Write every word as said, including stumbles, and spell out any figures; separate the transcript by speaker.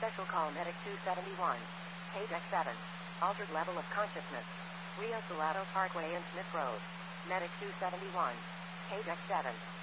Speaker 1: Special call Medic two seventy-one. Page X seven. Altered level of consciousness. Rio Salado Parkway and Smith Road. Medic two seventy-one. Page X seven.